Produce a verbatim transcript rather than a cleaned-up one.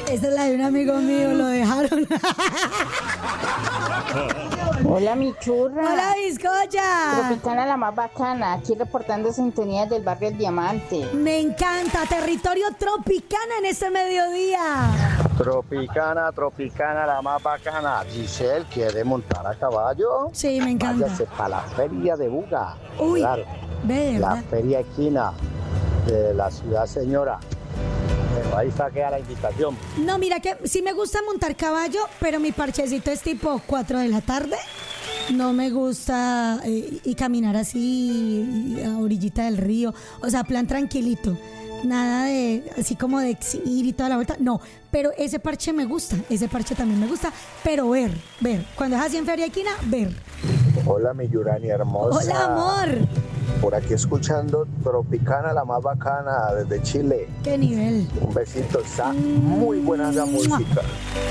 Esa es la de un amigo mío, lo dejaron. Hola, mi churra. Hola, bizcocha. Tropicana la más bacana, aquí reportando sintonía del barrio El Diamante. Me encanta, territorio Tropicana en este mediodía. Tropicana, Tropicana, la más bacana. Giselle, ¿quiere montar a caballo? Sí, me encanta. Váyase para la feria de Buga. Uy, Claro, ve, la ¿verdad? feria equina de la ciudad señora. Bueno, ahí está queda la invitación. No, mira que sí me gusta montar caballo, pero mi parchecito es tipo cuatro de la tarde. No me gusta eh, y caminar así a orillita del río. O sea, plan tranquilito. Nada de, así como de exhibir y toda la vuelta. No, pero ese parche me gusta. Ese parche también me gusta. Pero ver, ver. Cuando es así en Feria Equina, ver. Hola, mi Yurani hermosa. Hola, amor. Por aquí escuchando Tropicana, la más bacana desde Chile. Qué nivel. Un besito, está muy buena la música.